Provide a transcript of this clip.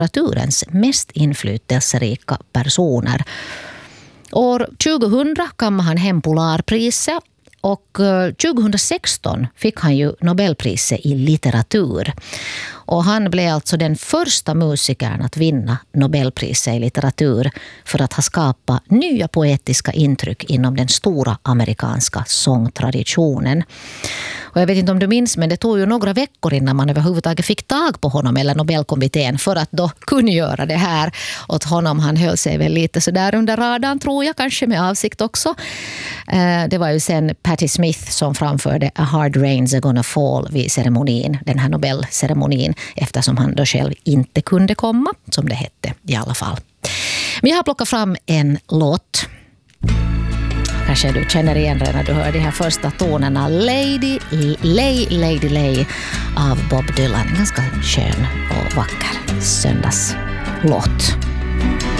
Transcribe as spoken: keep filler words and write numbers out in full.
litteraturens mest inflytelserika personer. År tjugohundra kammade han hem Polarpriset och tjugohundrasexton fick han ju Nobelpriset i litteratur. Och han blev alltså den första musikern att vinna Nobelpriset i litteratur för att ha skapat nya poetiska intryck inom den stora amerikanska sångtraditionen. Och jag vet inte om du minns, men det tog ju några veckor innan man överhuvudtaget fick tag på honom eller Nobelkommittén för att då kunna göra det här åt honom. Han höll sig väl lite så där under radarn, tror jag, kanske med avsikt också. Det var ju sen Patti Smith som framförde A Hard Rain's Gonna Fall vid ceremonin, den här Nobelceremonin, eftersom han då själv inte kunde komma, som det hette i alla fall. Men jag har plockat fram en låt. Kanske du känner igen den när du hör de här första tonerna. Lady Lay, Lady Lay av Bob Dylan. En ganska skön och vacker söndagslåt.